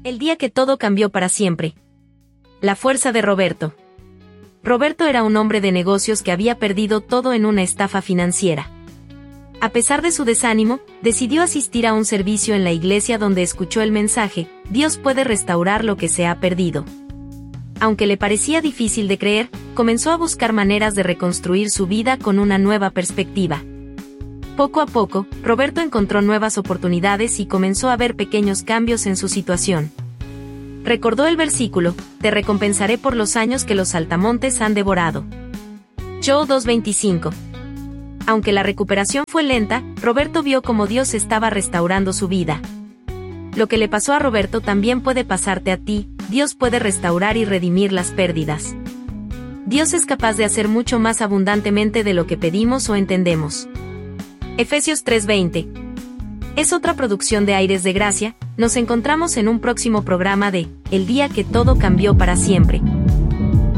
El día que todo cambió para siempre. La fuerza de Roberto. Roberto era un hombre de negocios que había perdido todo en una estafa financiera. A pesar de su desánimo, decidió asistir a un servicio en la iglesia donde escuchó el mensaje: Dios puede restaurar lo que se ha perdido. Aunque le parecía difícil de creer, comenzó a buscar maneras de reconstruir su vida con una nueva perspectiva. Poco a poco, Roberto encontró nuevas oportunidades y comenzó a ver pequeños cambios en su situación. Recordó el versículo: te recompensaré por los años que los saltamontes han devorado. Job 2:25. Aunque la recuperación fue lenta, Roberto vio cómo Dios estaba restaurando su vida. Lo que le pasó a Roberto también puede pasarte a ti. Dios puede restaurar y redimir las pérdidas. Dios es capaz de hacer mucho más abundantemente de lo que pedimos o entendemos. Efesios 3:20. Es otra producción de Aires de Gracia. Nos encontramos en un próximo programa de El día que todo cambió para siempre.